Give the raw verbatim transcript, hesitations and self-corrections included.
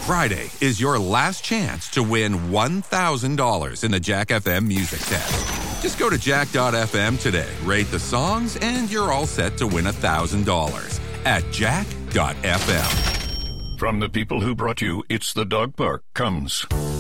Friday is your last chance to win one thousand dollars in the Jack F M Music Test. Just go to jack dot f m today, rate the songs, and you're all set to win one thousand dollars at jack dot f m. From the people who brought you It's the Dog Park comes